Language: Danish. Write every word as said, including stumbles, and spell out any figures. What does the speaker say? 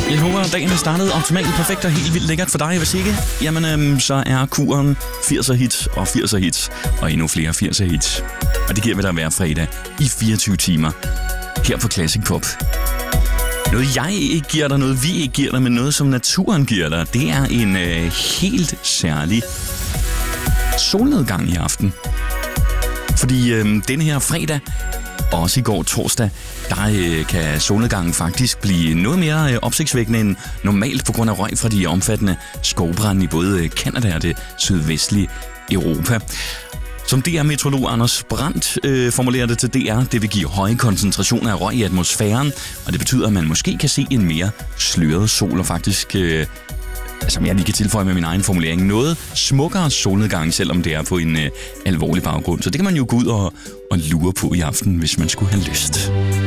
Jeg håber, at dagen er startet optimalt, perfekt og helt vildt lækkert for dig. Hvis ikke, jamen øhm, så er kuren firser hits og firser hits og endnu flere firser hits. Og det giver vi dig hver fredag i fireogtyve timer her på Classic Pop. Noget jeg ikke giver dig, noget vi ikke giver dig, men noget som naturen giver dig, det er en øh, helt særlig solnedgang i aften. Fordi øh, denne her fredag, og også i går torsdag, der øh, kan solnedgangen faktisk blive noget mere øh, opsigtsvækkende end normalt på grund af røg fra de omfattende skovbrande i både Canada og det sydvestlige Europa. Som D R-meteorolog Anders Brandt øh, formulerer det til D R, det vil give høje koncentrationer af røg i atmosfæren, og det betyder, at man måske kan se en mere sløret sol, og faktisk, øh, som jeg lige kan tilføje med min egen formulering, noget smukkere solnedgang, selvom det er på en øh, alvorlig baggrund. Så det kan man jo gå ud og, og lure på i aften, hvis man skulle have lyst.